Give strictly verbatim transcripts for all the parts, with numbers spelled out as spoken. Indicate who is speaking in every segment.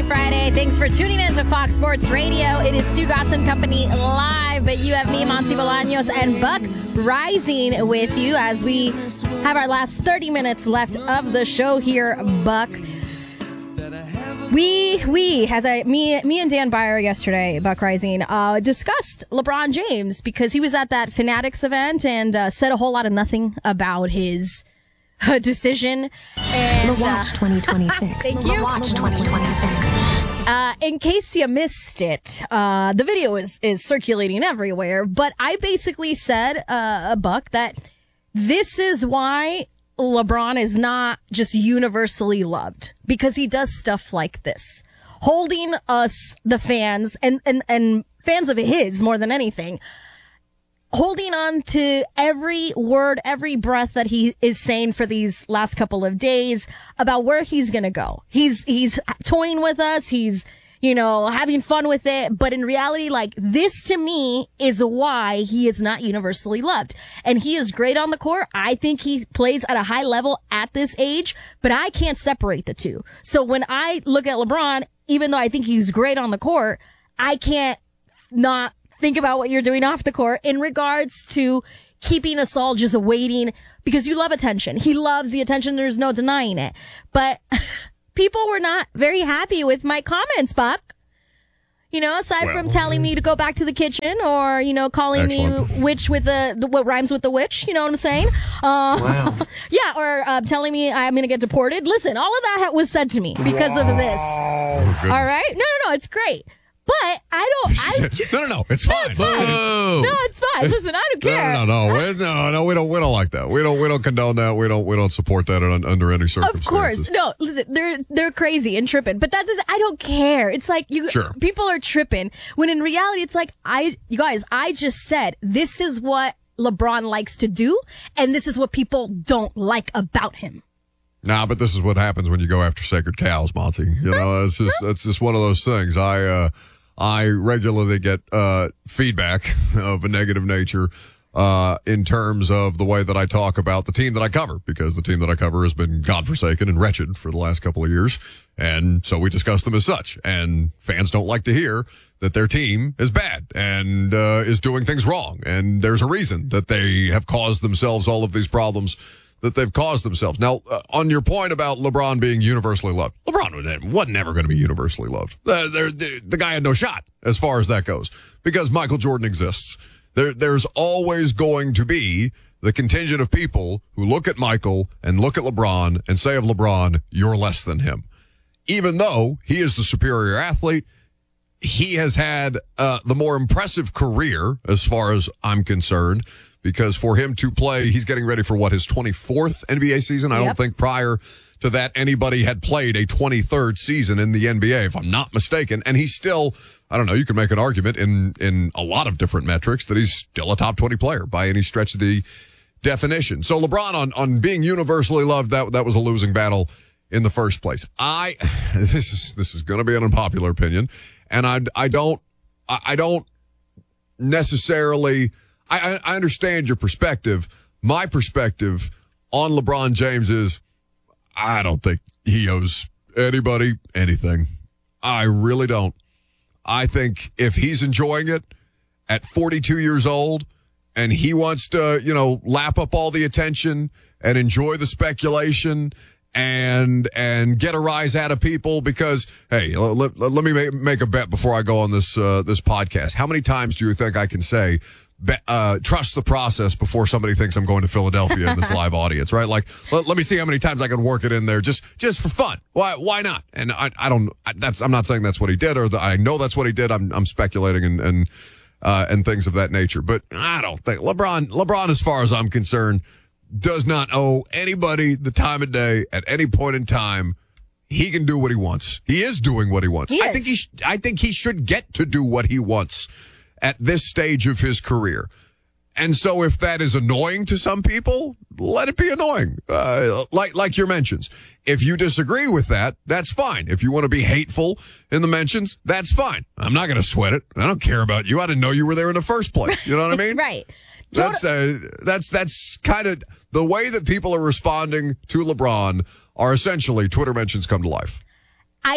Speaker 1: Friday. Thanks for tuning in to Fox Sports Radio. It is Stu Gatz and Company live, but you have me, Monty Bolaños, and Buck Rising with you as we have our last thirty minutes left of the show here, Buck. We, we, as I, me, me and Dan Byer yesterday, Buck Rising, uh, discussed LeBron James because he was at that Fanatics event and uh, said a whole lot of nothing about his uh, decision. And,
Speaker 2: the Watch
Speaker 1: uh,
Speaker 2: twenty twenty-six.
Speaker 1: Thank you.
Speaker 2: The Watch twenty twenty-six.
Speaker 1: Uh, in case you missed it, uh, the video is, is circulating everywhere, but I basically said, uh, a Buck, that this is why LeBron is not just universally loved, because he does stuff like this, holding us, the fans, and, and, and fans of his more than anything, holding on to every word, every breath that he is saying for these last couple of days about where he's going to go. He's, he's toying with us. He's, you know, having fun with it. But in reality, like, this to me is why he is not universally loved. And he is great on the court. I think he plays at a high level at this age, but I can't separate the two. So when I look at LeBron, even though I think he's great on the court, I can't not think about what you're doing off the court in regards to keeping us all just waiting, because you love attention. He loves the attention. There's no denying it. But people were not very happy with my comments, Buck. You know, aside well, from telling me to go back to the kitchen, or, you know, calling excellent. me witch with the, the, what rhymes with the witch. You know what I'm saying? Uh, wow. Yeah. Or uh, telling me I'm going to get deported. Listen, all of that was said to me because wow. of this. Oh, all right. No, no, no. It's great. But I don't. I,
Speaker 3: no, no, no. It's fine.
Speaker 1: No, it's fine.
Speaker 3: Oh.
Speaker 1: No, it's fine. Listen, I don't care.
Speaker 3: No, no, no, no. No, no. We don't. We don't like that. We don't. We don't condone that. We don't. We don't support that un, under any circumstances.
Speaker 1: Of course, no. Listen, they're they're crazy and tripping, but that doesn't. I don't care. It's like you.
Speaker 3: Sure.
Speaker 1: People are tripping when in reality, it's like I. You guys, I just said this is what LeBron likes to do, and this is what people don't like about him.
Speaker 3: Nah, but this is what happens when you go after sacred cows, Monty. You know, it's just that's just one of those things. I. uh I regularly get uh feedback of a negative nature uh in terms of the way that I talk about the team that I cover, because the team that I cover has been godforsaken and wretched for the last couple of years, and so we discuss them as such. And fans don't like to hear that their team is bad and uh is doing things wrong, and there's a reason that they have caused themselves all of these problems that they've caused themselves. Now, uh, on your point about LeBron being universally loved, LeBron wasn't ever going to be universally loved. The, the, the guy had no shot as far as that goes, because Michael Jordan exists. There, there's always going to be the contingent of people who look at Michael and look at LeBron and say of LeBron, you're less than him. Even though he is the superior athlete, he has had uh, the more impressive career as far as I'm concerned, because for him to play, he's getting ready for what, his twenty-fourth N B A season? I yep. don't think prior to that anybody had played a twenty-third season in the N B A, if I'm not mistaken. And he's still, I don't know, you can make an argument in, in a lot of different metrics that he's still a top twenty player by any stretch of the definition. So LeBron on, on being universally loved, that, that was a losing battle in the first place. I, this is, this is going to be an unpopular opinion. And I, I don't, I, I don't necessarily, I, I understand your perspective. My perspective on LeBron James is, I don't think he owes anybody anything. I really don't. I think if he's enjoying it at forty-two years old and he wants to, you know, lap up all the attention and enjoy the speculation and and get a rise out of people, because, hey, let, let, let me make, make a bet before I go on this uh, this podcast. How many times do you think I can say, Uh, trust the process before somebody thinks I'm going to Philadelphia in this live audience, right? Like, let, let me see how many times I can work it in there just, just for fun. Why, why not? And I, I don't, I, that's, I'm not saying that's what he did, or the, I know that's what he did. I'm, I'm speculating and, and, uh, and things of that nature. But I don't think LeBron, LeBron, as far as I'm concerned, does not owe anybody the time of day at any point in time. He can do what he wants. He is doing what he wants.
Speaker 1: He
Speaker 3: I think he, sh- I think he should get to do what he wants at this stage of his career. And so if that is annoying to some people, let it be annoying. Uh, like, like your mentions. If you disagree with that, that's fine. If you want to be hateful in the mentions, that's fine. I'm not going to sweat it. I don't care about you. I didn't know you were there in the first place. You know what I mean?
Speaker 1: Right.
Speaker 3: That's, uh, that's, that's kind of the way that people are responding to LeBron are essentially Twitter mentions come to life.
Speaker 1: I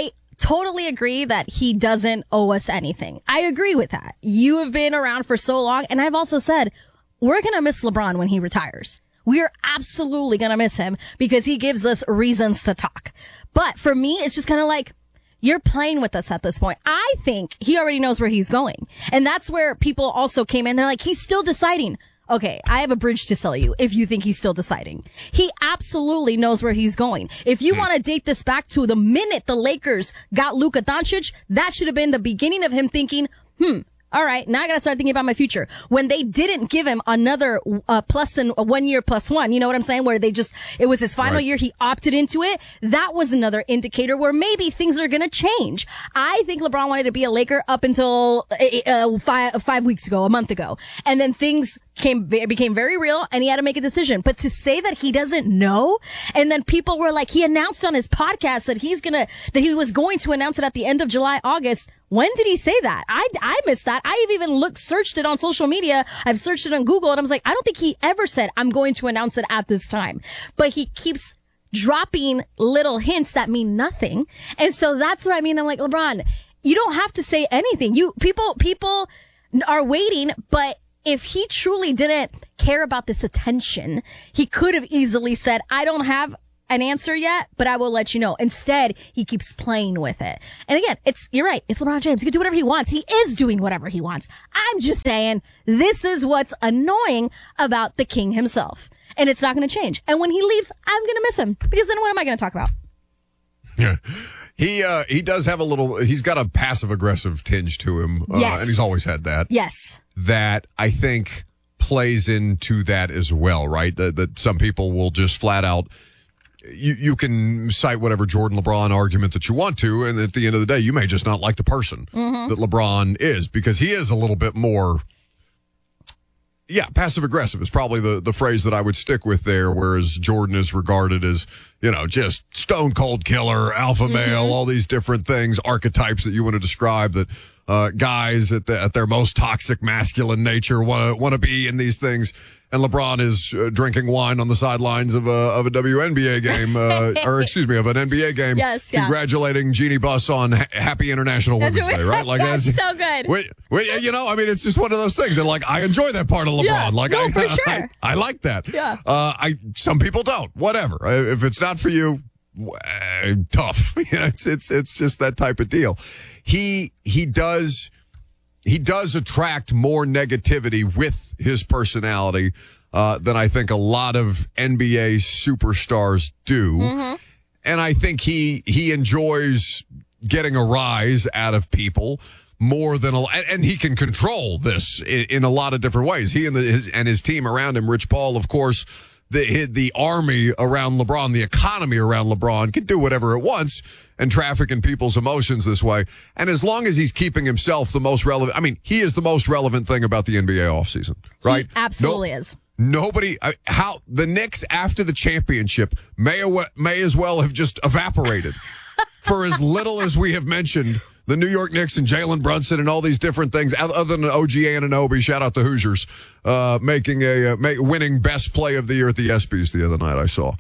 Speaker 1: totally agree that he doesn't owe us anything. I agree with that. You have been around for so long, and I've also said we're going to miss LeBron when he retires. We are absolutely going to miss him because he gives us reasons to talk. But for me, it's just kind of like, you're playing with us at this point. I think he already knows where he's going. And that's where people also came in. They're like, he's still deciding. Okay, I have a bridge to sell you if you think he's still deciding. He absolutely knows where he's going. If you want to date this back to the minute the Lakers got Luka Doncic, that should have been the beginning of him thinking, hmm, all right, now I got to start thinking about my future. When they didn't give him another uh, plus and one year plus one, you know what I'm saying? Where they just, it was his final
Speaker 3: right.
Speaker 1: year, he opted into it. That was another indicator where maybe things are going to change. I think LeBron wanted to be a Laker up until uh, five, five weeks ago, a month ago. And then things came, became very real and he had to make a decision. But to say that he doesn't know, and then people were like, he announced on his podcast that he's gonna, that he was going to announce it at the end of July, August. When did he say that? I, I missed that. I've even looked, searched it on social media. I've searched it on Google and I was like, I don't think he ever said I'm going to announce it at this time. But he keeps dropping little hints that mean nothing. And so that's what I mean. I'm like, LeBron, you don't have to say anything. You, people, people are waiting, but if he truly didn't care about this attention, he could have easily said, I don't have an answer yet, but I will let you know. Instead, he keeps playing with it. And again, it's, you're right. It's LeBron James. He can do whatever he wants. He is doing whatever he wants. I'm just saying this is what's annoying about the king himself. And it's not going to change. And when he leaves, I'm going to miss him because then what am I going to talk about?
Speaker 3: Yeah. He, uh, he does have a little, he's got a passive aggressive tinge to him. Uh,
Speaker 1: Yes.
Speaker 3: And he's always had that.
Speaker 1: Yes.
Speaker 3: That I think plays into that as well, right? That, that some people will just flat out, you, you can cite whatever Jordan LeBron argument that you want to, and at the end of the day, you may just not like the person
Speaker 1: Mm-hmm.
Speaker 3: that LeBron is, because he is a little bit more, yeah, passive aggressive is probably the, the phrase that I would stick with there, whereas Jordan is regarded as, you know, just stone cold killer, alpha male,
Speaker 1: Mm-hmm.
Speaker 3: all these different things, archetypes that you want to describe that uh, guys at, the, at their most toxic masculine nature want to want to be in these things. And LeBron is uh, drinking wine on the sidelines of a of a W N B A game, uh, or excuse me, of an N B A game.
Speaker 1: Yes, yeah.
Speaker 3: Congratulating Jeannie Buss on ha- Happy International Women's Day, right? Like
Speaker 1: That's so good.
Speaker 3: Wait, wait, you know, I mean, it's just one of those things. And like, I enjoy that part of LeBron.
Speaker 1: Yeah,
Speaker 3: like,
Speaker 1: no,
Speaker 3: I,
Speaker 1: for sure.
Speaker 3: I, I like that.
Speaker 1: Yeah.
Speaker 3: Uh, I some people don't. Whatever. If it's not for you, uh, tough. You know, it's it's it's just that type of deal. He he does he does attract more negativity with his personality uh, than I think a lot of N B A superstars do. Mm-hmm. And I think he he enjoys getting a rise out of people more than a, and, and he can control this in, in a lot of different ways. He and the, his and his team around him, Rich Paul, of course, the the army around LeBron, the economy around LeBron, can do whatever it wants and traffic in people's emotions this way. And as long as he's keeping himself the most relevant, I mean, he is the most relevant thing about the N B A offseason, right?
Speaker 1: He absolutely
Speaker 3: no,
Speaker 1: is.
Speaker 3: Nobody, I- how the Knicks after the championship may aw- may as well have just evaporated for as little as we have mentioned the New York Knicks and Jalen Brunson and all these different things. Other than O G Anunoby, shout out the Hoosiers, uh, making a uh, make, winning best play of the year at the ESPYs the other night. I saw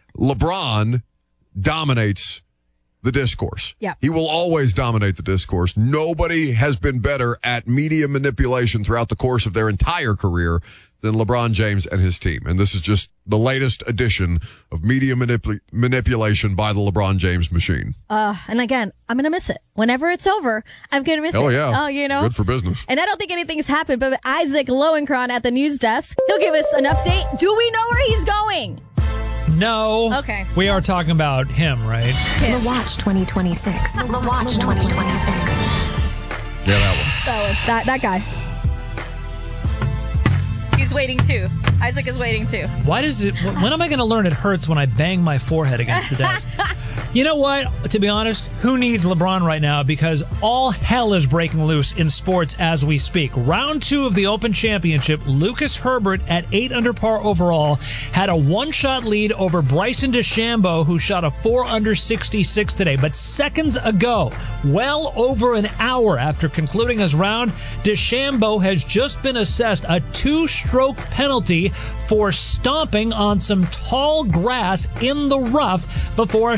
Speaker 3: LeBron dominates the discourse.
Speaker 1: Yeah.
Speaker 3: He will always dominate the discourse. Nobody has been better at media manipulation throughout the course of their entire career than LeBron James and his team. And this is just the latest edition of media manip- manipulation by the LeBron James machine.
Speaker 1: Uh, and again, I'm going to miss it. Whenever it's over, I'm going to miss
Speaker 3: Hell
Speaker 1: it.
Speaker 3: yeah.
Speaker 1: Oh, you know.
Speaker 3: Good for business.
Speaker 1: And I don't think anything's happened, but Isaac Lowenkron at the news desk, he'll give us an update. Do we know where he's going?
Speaker 4: No.
Speaker 1: Okay.
Speaker 4: We are talking about him, right?
Speaker 2: The Watch twenty twenty-six. The Watch twenty twenty-six.
Speaker 3: Yeah, that one.
Speaker 1: Oh, that, that guy. He's waiting too. Isaac is waiting too.
Speaker 4: Why does it? When am I going to learn it hurts when I bang my forehead against the desk? You know what? To be honest, who needs LeBron right now? Because all hell is breaking loose in sports as we speak. Round two of the Open Championship, Lucas Herbert at eight under par overall had a one-shot lead over Bryson DeChambeau, who shot a four under sixty-six today. But seconds ago, well over an hour after concluding his round, DeChambeau has just been assessed a two-stroke penalty for stomping on some tall grass in the rough before a shot of the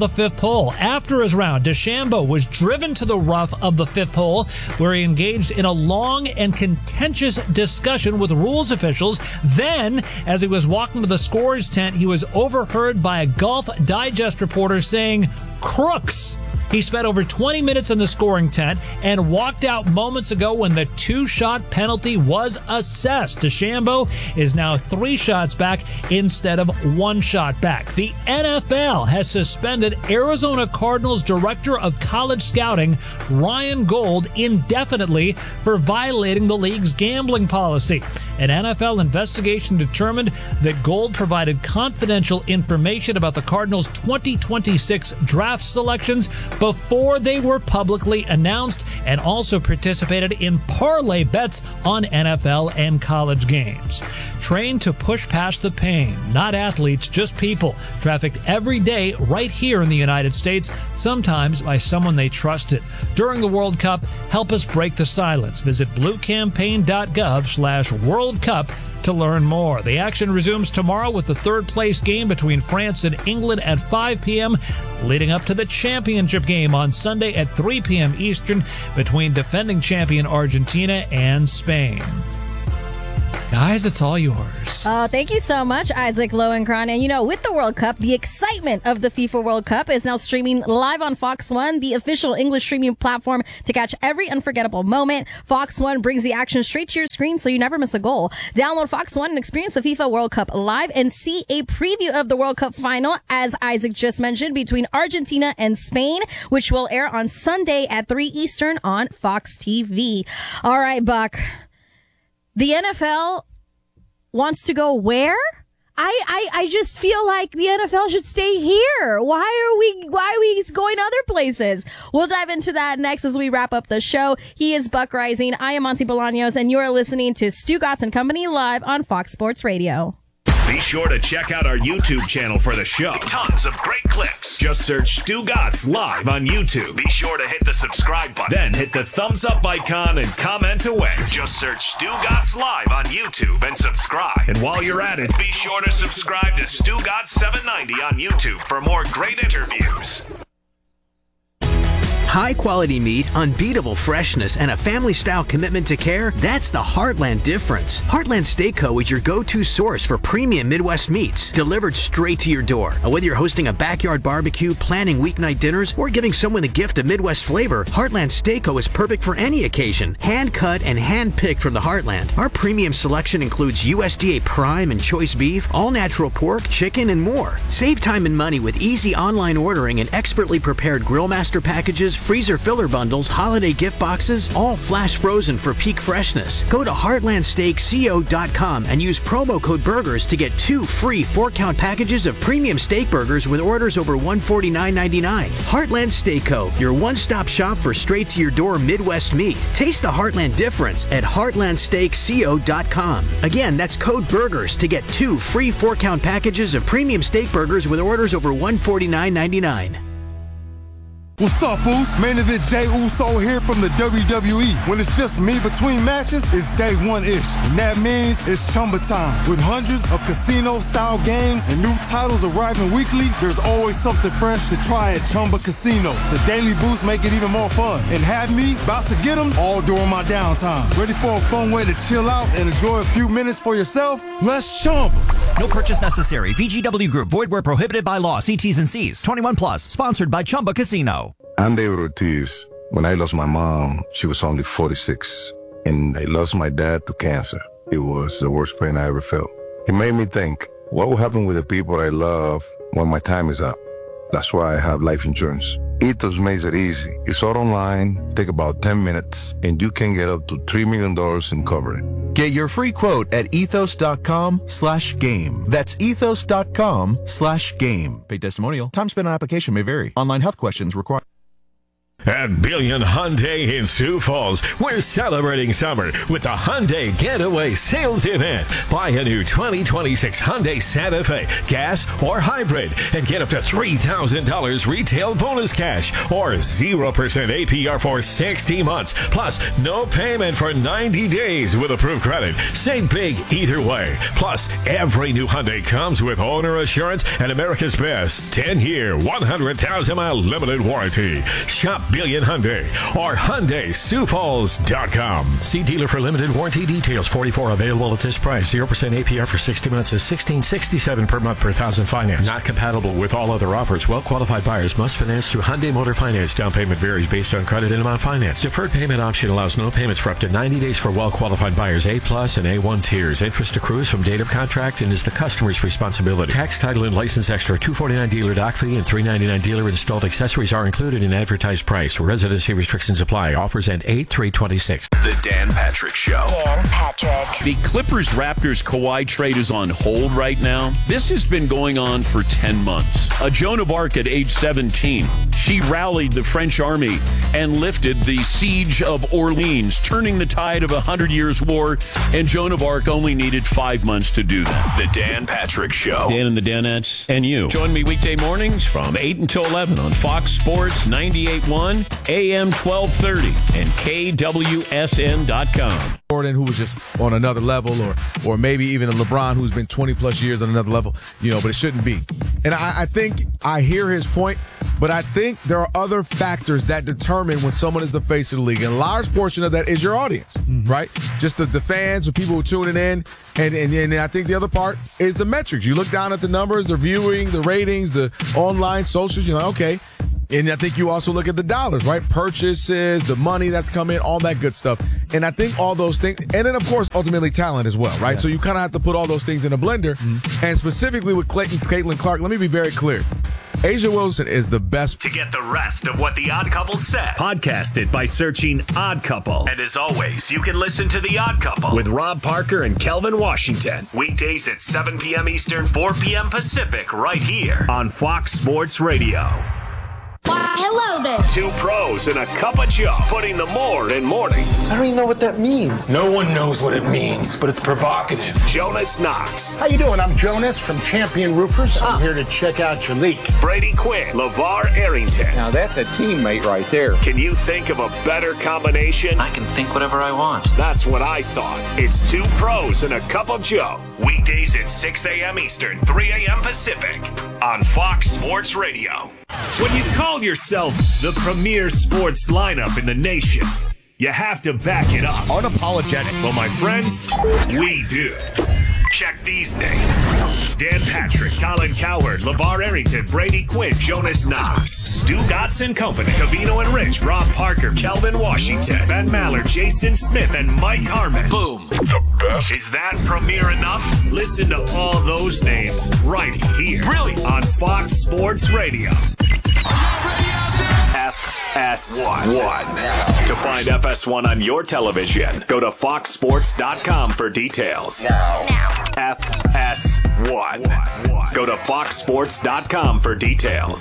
Speaker 4: the fifth hole. After his round, DeChambeau was driven to the rough of the fifth hole, where he engaged in a long and contentious discussion with rules officials. Then, as he was walking to the scorer's tent, he was overheard by a Golf Digest reporter saying, "Crooks." He spent over twenty minutes in the scoring tent and walked out moments ago when the two-shot penalty was assessed. DeChambeau is now three shots back instead of one shot back. The N F L has suspended Arizona Cardinals Director of College Scouting, Ryan Gold, indefinitely for violating the league's gambling policy. An N F L investigation determined that Gold provided confidential information about the Cardinals' twenty twenty-six draft selections before they were publicly announced, and also participated in parlay bets on N F L and college games. Trained to push past the pain, not athletes, just people, trafficked every day right here in the United States, sometimes by someone they trusted. During the World Cup, help us break the silence. Visit bluecampaign.gov slash World Cup to learn more. The action resumes tomorrow with the third place game between France and England at five p.m., leading up to the championship game on Sunday at three p.m. Eastern between defending champion Argentina and Spain. Guys, it's all yours.
Speaker 1: Oh, thank you so much, Isaac Lowenkron. And you know, with the World Cup, the excitement of the FIFA World Cup is now streaming live on Fox One, the official English streaming platform to catch every unforgettable moment. Fox One brings the action straight to your screen so you never miss a goal. Download Fox One and experience the FIFA World Cup live and see a preview of the World Cup final, as Isaac just mentioned, between Argentina and Spain, which will air on Sunday at three Eastern on Fox T V. All right, Buck. The N F L wants to go where? I, I, I just feel like the N F L should stay here. Why are we, why are we going other places? We'll dive into that next as we wrap up the show. He is Buck Rising. I am Monty Bolaños, and you're listening to Stu Gatz and Company live on Fox Sports Radio.
Speaker 5: Be sure to check out our YouTube channel for the show. Tons of great clips. Just search Stu Gatz live on YouTube. Be sure to hit the subscribe button. Then hit the thumbs up icon and comment away. Just search Stu Gatz live on YouTube and subscribe. And while you're at it, be sure to subscribe to Stu Gatz seven ninety on YouTube for more great interviews.
Speaker 6: High-quality meat, unbeatable freshness, and a family-style commitment to care, that's the Heartland difference. Heartland Steak Co. is your go-to source for premium Midwest meats, delivered straight to your door. And whether you're hosting a backyard barbecue, planning weeknight dinners, or giving someone a gift of Midwest flavor, Heartland Steak Co. is perfect for any occasion. Hand-cut and hand-picked from the Heartland. Our premium selection includes U S D A prime and choice beef, all-natural pork, chicken, and more. Save time and money with easy online ordering and expertly prepared Grillmaster packages, freezer filler bundles, holiday gift boxes, all flash frozen for peak freshness. Go to heartland steak co dot com and use promo code BURGERS to get two free four-count packages of premium steak burgers with orders over one hundred forty-nine ninety-nine. Heartland Steak Co., your one-stop shop for straight-to-your-door Midwest meat. Taste the Heartland difference at heartland steak co dot com. Again, that's code BURGERS to get two free four-count packages of premium steak burgers with orders over one hundred forty-nine ninety-nine.
Speaker 7: What's up, Boost? Main event Jey Uso here from the W W E. When it's just me between matches, it's day one-ish. And that means it's Chumba time. With hundreds of casino-style games and new titles arriving weekly, there's always something fresh to try at Chumba Casino. The Daily Boost make it even more fun. And have me about to get them all during my downtime. Ready for a fun way to chill out and enjoy a few minutes for yourself? Let's Chumba.
Speaker 8: No purchase necessary. V G W Group. Void where prohibited by law. See T's and C's. twenty-one plus. Sponsored by Chumba Casino.
Speaker 9: I'm David Ortiz. When I lost my mom, she was only forty-six. And I lost my dad to cancer. It was the worst pain I ever felt. It made me think, what will happen with the people I love when my time is up? That's why I have life insurance. Ethos makes it easy. It's all online, take about ten minutes, and you can get up to three million dollars in coverage.
Speaker 10: Get your free quote at ethos.com slash game. That's ethos.com slash game. Paid testimonial. Time spent on application may vary. Online health questions required.
Speaker 11: At Billion Hyundai in Sioux Falls, we're celebrating summer with the Hyundai Getaway Sales Event. Buy a new twenty twenty-six Hyundai Santa Fe, gas or hybrid, and get up to three thousand dollars retail bonus cash or zero percent A P R for sixty months, plus no payment for ninety days with approved credit. Save big either way. Plus, every new Hyundai comes with owner assurance and America's Best ten-year, one hundred thousand mile limited warranty. Shop Billion Hyundai or Hyundai Sioux Falls dot com. See dealer for limited warranty details. forty-four available at this price. zero percent A P R for sixty months is sixteen sixty-seven per month per thousand finance. Not compatible with all other offers. Well-qualified buyers must finance through Hyundai Motor Finance. Down payment varies based on credit and amount financed. Deferred payment option allows no payments for up to ninety days for well-qualified buyers. A plus and A one tiers. Interest accrues from date of contract and is the customer's responsibility. Tax, title, and license extra. two forty-nine dealer dock fee and three ninety-nine dealer installed accessories are included in advertised price. Residency restrictions apply. Offers end eight three twenty-six.
Speaker 12: The Dan Patrick Show.
Speaker 13: Dan Patrick.
Speaker 14: The Clippers-Raptors Kawhi trade is on hold right now. This has been going on for ten months. A Joan of Arc at age seventeen. She rallied the French army and lifted the siege of Orleans, turning the tide of a Hundred Years' War, and Joan of Arc only needed five months to do that.
Speaker 12: The Dan Patrick Show.
Speaker 14: Dan and the Danettes and you. Join me weekday mornings from eight until eleven on Fox Sports ninety-eight point one, A M twelve thirty, and K W S N dot com.
Speaker 15: Jordan, who was just on another level, or or maybe even a LeBron who's been twenty plus years on another level, you know, but it shouldn't be. And I, I think I hear his point, but I think there are other factors that determine when someone is the face of the league. And a large portion of that is your audience, mm-hmm. right? Just the, the fans, the people who are tuning in. And, and and I think the other part is the metrics. You look down at the numbers, the viewing, the ratings, the online socials, you're like, okay. And I think you also look at the dollars, right? Purchases, the money that's come in, all that good stuff. And I think all those things, and then, of course, ultimately talent as well, right? Yeah. So you kind of have to put all those things in a blender. Mm-hmm. And specifically with Clayton, Caitlin Clark, let me be very clear. A'ja Wilson is the best.
Speaker 5: To get the rest of what The Odd Couple said, podcast it by searching Odd Couple. And as always, you can listen to The Odd Couple with Rob Parker and Kelvin Washington. Weekdays at seven p.m. Eastern, four p.m. Pacific, right here on Fox Sports Radio.
Speaker 13: Why, hello there.
Speaker 5: Two pros and a cup of Joe, putting the more in mornings.
Speaker 16: I don't even know what that means.
Speaker 17: No one knows what it means, but it's provocative.
Speaker 5: Jonas Knox.
Speaker 18: How you doing? I'm Jonas from Champion Roofers. I'm here to check out your leak.
Speaker 5: Brady Quinn. LeVar Arrington.
Speaker 19: Now that's a teammate right there.
Speaker 5: Can you think of a better combination?
Speaker 20: I can think whatever I want.
Speaker 5: That's what I thought. It's two pros and a cup of Joe. Weekdays at six a.m. Eastern, three a.m. Pacific on Fox Sports Radio. When you call yourself the premier sports lineup in the nation, you have to back it up.
Speaker 21: Unapologetic.
Speaker 5: Well, my friends, we do. Check these names. Dan Patrick, Colin Cowherd, LeVar Arrington, Brady Quinn, Jonas Knox, Stu Gatz and Company, Covino and Rich, Rob Parker, Kelvin Washington, Ben Maller, Jason Smith, and Mike Harmon.
Speaker 12: Boom.
Speaker 5: The best. Is that premier enough? Listen to all those names right here. Brilliant. On Fox Sports Radio. F S one. To find F S one on your television, go to fox sports dot com for details.
Speaker 13: Now.
Speaker 5: F S one. Go to fox sports dot com for details.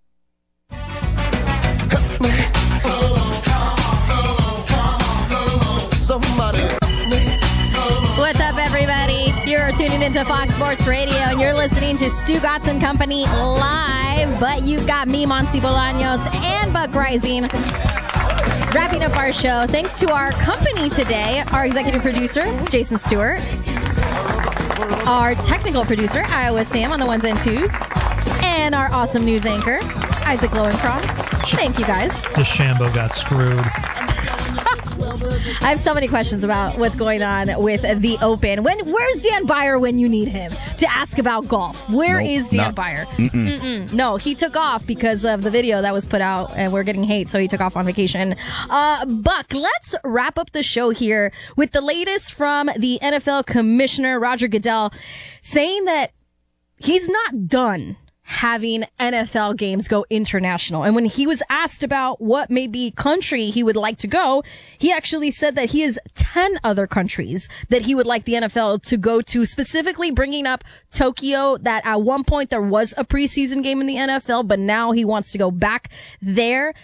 Speaker 1: What's up, everybody? You're tuning into Fox Sports Radio, and you're listening to Stu Gatz and Company live. But you've got me, Monty Bolaños, and Buck Rising wrapping up our show. Thanks to our company today, our executive producer, Jason Stewart, our technical producer, Iowa Sam on the ones and twos, and our awesome news anchor, Isaac Lowencroft. Thank you, guys.
Speaker 4: DeChambeau got screwed.
Speaker 1: I have so many questions about what's going on with the Open. When where's Dan Beyer when you need him to ask about golf? Where
Speaker 21: nope,
Speaker 1: is Dan
Speaker 21: not,
Speaker 1: Beyer?
Speaker 21: Mm-mm.
Speaker 1: Mm-mm. No, he took off because of the video that was put out, and we're getting hate, so he took off on vacation. Uh, Buck, let's wrap up the show here with the latest from the N F L Commissioner, Roger Goodell, saying that he's not done having N F L games go international. And when he was asked about what maybe country he would like to go, he actually said that he has ten other countries that he would like the N F L to go to, specifically bringing up Tokyo, that at one point there was a preseason game in the N F L, but now he wants to go back there.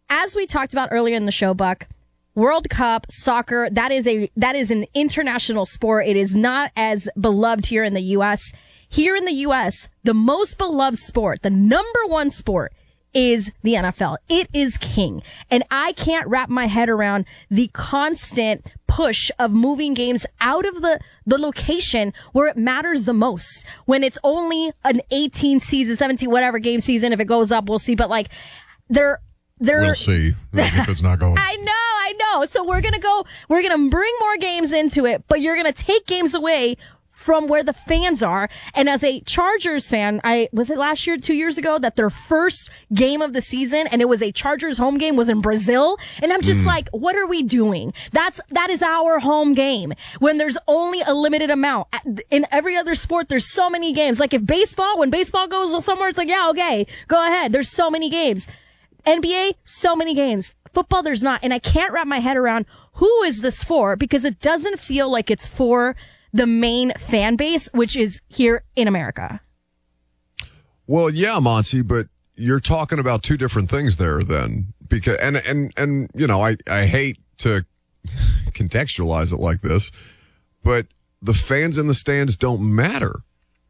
Speaker 1: as we talked about earlier in the show, Buck, World Cup soccer, that is a that is an international sport. It is not as beloved here in the U S. Here in the U S, the most beloved sport, the number one sport, is the N F L. It is king. And I can't wrap my head around the constant push of moving games out of the, the location where it matters the most. When it's only an eighteen season, seventeen, whatever game season, if it goes up, we'll see. But like, they're, they're.
Speaker 3: We'll see if it's not going.
Speaker 1: I know, I know. So we're going to go, we're going to bring more games into it, but you're going to take games away from where the fans are. And as a Chargers fan, I was it last year, two years ago, that their first game of the season, and it was a Chargers home game, was in Brazil. And I'm just mm. like, what are we doing? That's, that is our home game when there's only a limited amount. In every other sport, there's so many games. Like if baseball, when baseball goes somewhere, it's like, yeah, okay, go ahead. There's so many games. N B A, so many games. Football, there's not. And I can't wrap my head around who is this for, because it doesn't feel like it's for the main fan base, which is here in America.
Speaker 3: Well, yeah, Monty, but you're talking about two different things there then. Because, and, and, and, you know, I, I hate to contextualize it like this, but the fans in the stands don't matter.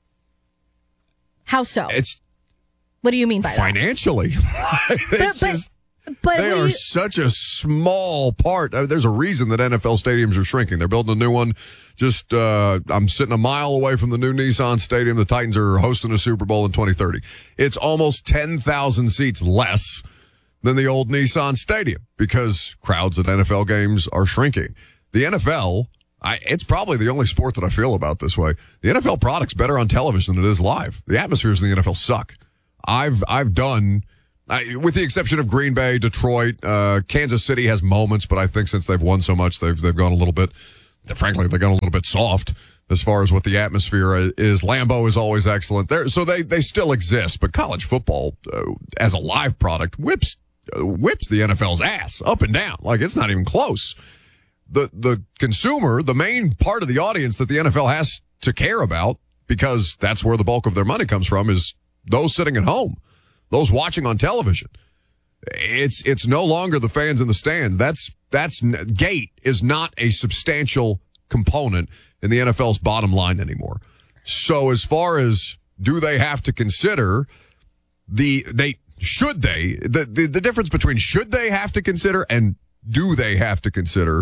Speaker 1: How so?
Speaker 3: It's
Speaker 1: What do you mean by
Speaker 3: financially?
Speaker 1: that?
Speaker 3: Financially. It's
Speaker 1: but,
Speaker 3: just,
Speaker 1: but
Speaker 3: they are
Speaker 1: you,
Speaker 3: such a small part. Uh, there's a reason that N F L stadiums are shrinking. They're building a new one. Just, uh, I'm sitting a mile away from the new Nissan Stadium. The Titans are hosting a Super Bowl in twenty thirty. It's almost ten thousand seats less than the old Nissan Stadium because crowds at N F L games are shrinking. The N F L, I, it's probably the only sport that I feel about this way. The N F L product's better on television than it is live. The atmospheres in the N F L suck. I've, I've done, I, with the exception of Green Bay, Detroit, uh, Kansas City has moments, but I think since they've won so much, they've, they've gone a little bit, frankly, they've gone a little bit soft as far as what the atmosphere is. Lambeau is always excellent there. So they, they still exist, but college football, uh, as a live product whips, uh, whips the N F L's ass up and down. Like it's not even close. The, the consumer, the main part of the audience that the N F L has to care about, because that's where the bulk of their money comes from, is those sitting at home, those watching on television. It's, it's no longer the fans in the stands. That's, that's, gate is not a substantial component in the N F L's bottom line anymore. So as far as do they have to consider the, they, should they, the, the, the difference between should they have to consider and do they have to consider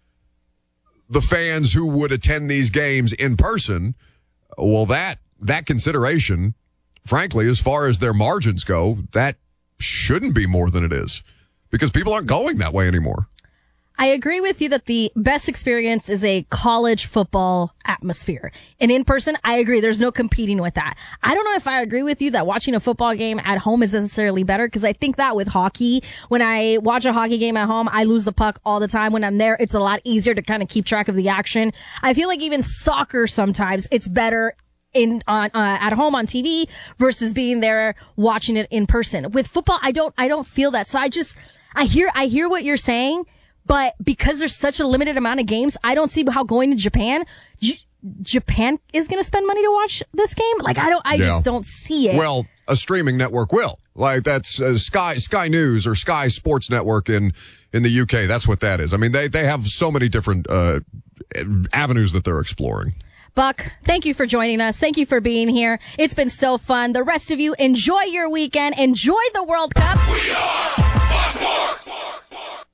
Speaker 3: the fans who would attend these games in person, well, that, that consideration, frankly, as far as their margins go, that shouldn't be more than it is because people aren't going that way anymore.
Speaker 1: I agree with you that the best experience is a college football atmosphere. And in person, I agree. There's no competing with that. I don't know if I agree with you that watching a football game at home is necessarily better, because I think that with hockey, when I watch a hockey game at home, I lose the puck all the time. When I'm there, it's a lot easier to kind of keep track of the action. I feel like even soccer sometimes it's better in on uh, at home on T V versus being there watching it in person. With football, I don't I don't feel that. So I just I hear I hear what you're saying. But because there's such a limited amount of games, I don't see how going to Japan, J- Japan is going to spend money to watch this game. Like, I don't, I yeah. just don't see it.
Speaker 3: Well, a streaming network will. Like, that's uh, Sky, Sky News or Sky Sports Network in, in the U K. That's what that is. I mean, they, they have so many different, uh, avenues that they're exploring.
Speaker 1: Buck, thank you for joining us. Thank you for being here. It's been so fun. The rest of you, enjoy your weekend. Enjoy the World Cup.
Speaker 5: We are Fox Sports.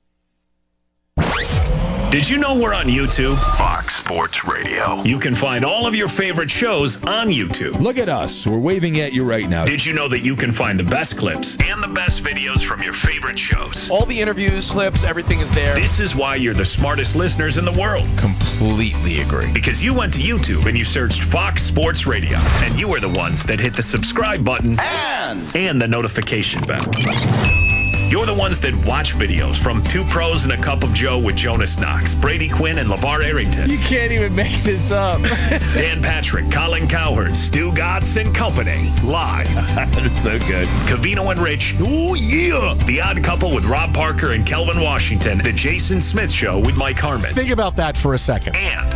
Speaker 5: Did you know we're on YouTube? Fox Sports Radio. You can find all of your favorite shows on YouTube.
Speaker 16: Look at us. We're waving at you right now.
Speaker 5: Did you know that you can find the best clips and the best videos from your favorite shows?
Speaker 20: All the interviews, clips, everything is there.
Speaker 5: This is why you're the smartest listeners in the world.
Speaker 16: Completely agree.
Speaker 5: Because you went to YouTube and you searched Fox Sports Radio. And you are the ones that hit the subscribe button and, and the notification bell. You're the ones that watch videos from Two Pros and a Cup of Joe with Jonas Knox, Brady Quinn, and LeVar Arrington.
Speaker 20: You can't even make this up.
Speaker 5: Dan Patrick, Colin Cowherd, Stu Gotts and Company. Live.
Speaker 20: That's so good.
Speaker 5: Cavino and Rich. Oh, yeah. The Odd Couple with Rob Parker and Kelvin Washington. The Jason Smith Show with Mike Harmon.
Speaker 18: Think about that for a second.
Speaker 5: And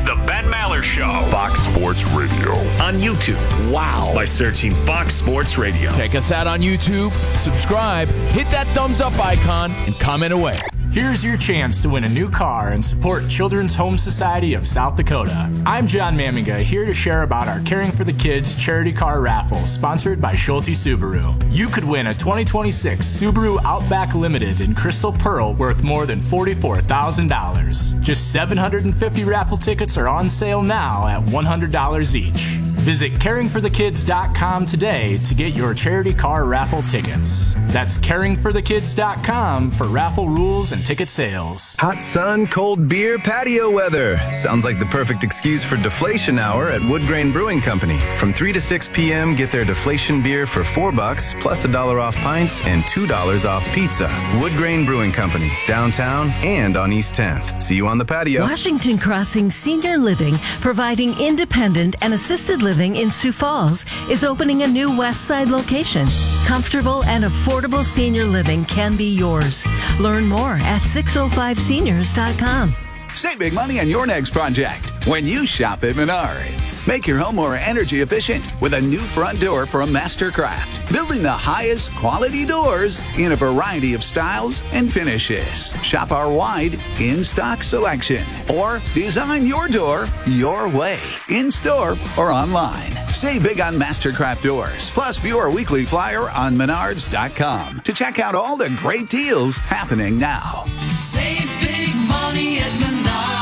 Speaker 5: The Ben Maller Show. Fox Sports Radio. On YouTube. Wow. By searching Fox Sports Radio.
Speaker 20: Check us out on YouTube, subscribe, hit that thumbs up icon, and comment away.
Speaker 21: Here's your chance to win a new car and support Children's Home Society of South Dakota. I'm John Mamiga, here to share about our Caring for the Kids charity car raffle sponsored by Schulte Subaru. You could win a twenty twenty-six Subaru Outback Limited in Crystal Pearl worth more than forty-four thousand dollars. Just seven hundred fifty raffle tickets are on sale now at one hundred dollars each. Visit caring for the kids dot com today to get your charity car raffle tickets. That's caring for the kids dot com for raffle rules and ticket sales.
Speaker 22: Hot sun, cold beer, patio weather. Sounds like the perfect excuse for Deflation Hour at Wood Grain Brewing Company. From three to six p.m., get their Deflation beer for four bucks plus a dollar off pints and two dollars off pizza. Wood Grain Brewing Company, downtown and on East tenth. See you on the patio.
Speaker 23: Washington Crossing Senior Living, providing independent and assisted living in Sioux Falls, is opening a new West Side location. Comfortable and affordable senior living can be yours. Learn more at six oh five seniors dot com.
Speaker 24: Save big money on your next project when you shop at Menards. Make your home more energy efficient with a new front door from Mastercraft. Building the highest quality doors in a variety of styles and finishes. Shop our wide in-stock selection or design your door your way, in-store or online. Save big on Mastercraft doors. Plus, view our weekly flyer on Menards dot com to check out all the great deals happening now.
Speaker 25: Save big money at Menards.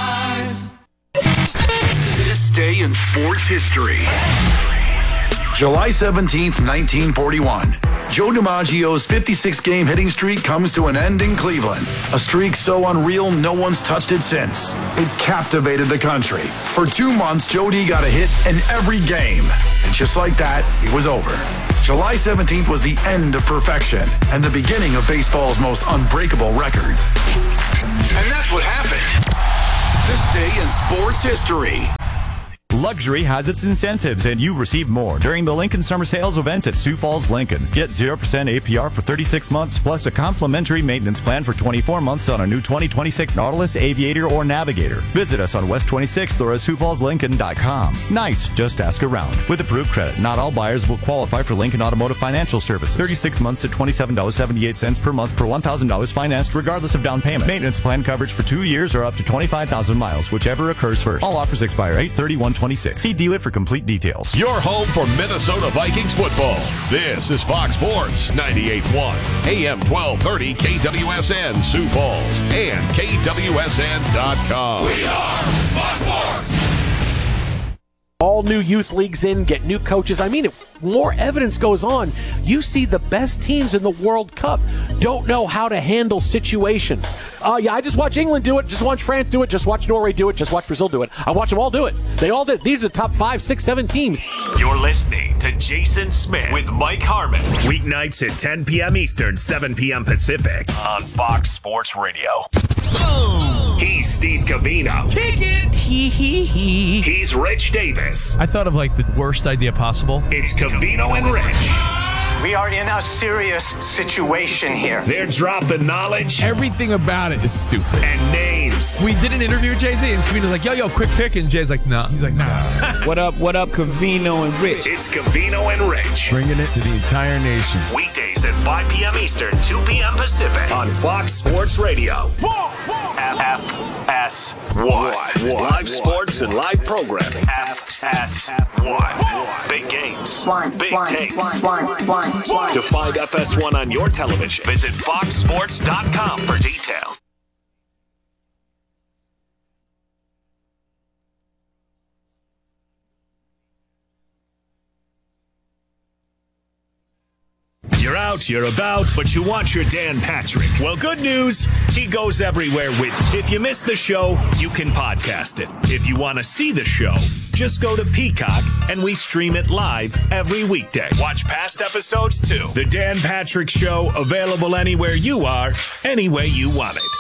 Speaker 12: This day in sports history. July seventeenth, nineteen forty-one. Joe DiMaggio's fifty-six game hitting streak comes to an end in Cleveland. A streak so unreal, no one's touched it since. It captivated the country. For two months, Joe D got a hit in every game. And just like that, it was over. July seventeenth was the end of perfection and the beginning of baseball's most unbreakable record. And that's what happened. This day in sports history.
Speaker 26: Luxury has its incentives, and you receive more during the Lincoln Summer Sales event at Sioux Falls Lincoln. Get zero percent A P R for thirty-six months, plus a complimentary maintenance plan for twenty-four months on a new twenty twenty-six Nautilus, Aviator, or Navigator. Visit us on West twenty-sixth or at sioux falls lincoln dot com. Nice, just ask around. With approved credit, not all buyers will qualify for Lincoln Automotive Financial Services. thirty-six months at twenty-seven dollars and seventy-eight cents per month per one thousand dollars financed, regardless of down payment. Maintenance plan coverage for two years or up to twenty-five thousand miles, whichever occurs first. All offers expire eight thirty-one twenty-six. See dealer for complete details.
Speaker 11: Your home for Minnesota Vikings football. This is Fox Sports ninety-eight point one, A M twelve thirty K W S N Sioux Falls and K W S N dot com.
Speaker 17: We are Fox Sports. All new youth leagues in, get new coaches. I mean, if more evidence goes on, you see the best teams in the World Cup don't know how to handle situations. Uh, yeah, I just watch England do it, just watch France do it, just watch Norway do it, just watch Brazil do it. I watch them all do it. They all did. These are the top five, six, seven teams.
Speaker 5: You're listening to Jason Smith with Mike Harmon. Weeknights at ten p.m. Eastern, seven p.m. Pacific on Fox Sports Radio. Boom! He's Steve Covino.
Speaker 20: Kick it! Hee hee hee.
Speaker 5: He's Rich Davis.
Speaker 20: I thought of like the worst idea possible.
Speaker 5: It's Covino and Rich.
Speaker 27: We are in a serious situation here.
Speaker 5: They're dropping knowledge.
Speaker 20: Everything about it is stupid.
Speaker 5: And names.
Speaker 20: We did an interview with Jay-Z, and Covino's like, yo, yo, quick pick. And Jay's like, nah. He's like, nah.
Speaker 28: What up, what up, Covino and Rich?
Speaker 5: It's Covino and Rich.
Speaker 15: Bringing it to the entire nation.
Speaker 5: Weekdays at five p.m. Eastern, two p.m. Pacific on Fox Sports Radio. F S one. Live sports and live programming. F S one. Big games. Big takes. To find F S one on your television, visit fox sports dot com for details. You're out, you're about, but you want your Dan Patrick. Well, good news, he goes everywhere with you. If you missed the show, you can podcast it. If you want to see the show, just go to Peacock and we stream it live every weekday. Watch past episodes too. The Dan Patrick Show, available anywhere you are, any way you want it.